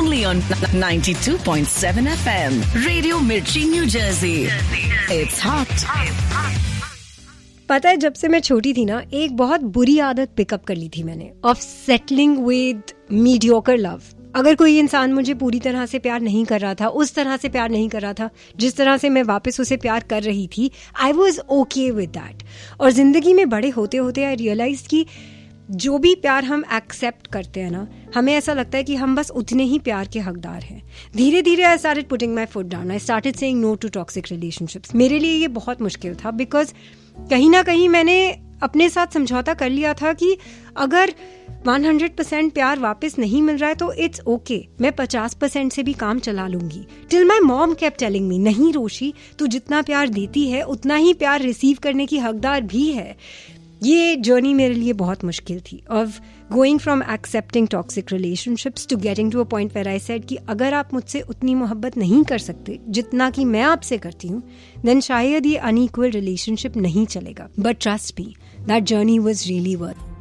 only on 92.7 FM. Radio Mirchi, New Jersey. It's hot. पता है, जब से मैं छोटी थी ना, एक बहुत बुरी आदत पिकअप कर ली थी मैंने, of settling with mediocre love. अगर कोई इंसान मुझे पूरी तरह से प्यार नहीं कर रहा था, उस तरह से प्यार नहीं कर रहा था जिस तरह से मैं वापस उसे प्यार कर रही थी, I was okay with that. और जिंदगी में बड़े होते होते आई रियलाइज कि जो भी प्यार हम एक्सेप्ट करते हैं ना, हमें ऐसा लगता है कि हम बस उतने ही प्यार के हकदार हैं. धीरे धीरे I started putting my foot down. I started saying no to toxic relationships. मेरे लिए ये बहुत मुश्किल था, बिकॉज कहीं ना कहीं मैंने अपने साथ समझौता कर लिया था कि अगर 100% प्यार वापस नहीं मिल रहा है तो इट्स ओके, मैं 50% से भी काम चला लूंगी. Till my mom kept telling me, नहीं रोशी, तू जितना प्यार देती है उतना ही प्यार रिसीव करने की हकदार भी है. ये जर्नी मेरे लिए बहुत मुश्किल थी, of going from accepting toxic relationships to getting to a point where I said कि अगर आप मुझसे उतनी मोहब्बत नहीं कर सकते जितना कि मैं आपसे करती हूँ, देन शायद ये अनइक्वल रिलेशनशिप नहीं चलेगा. But trust me, that journey was really worth.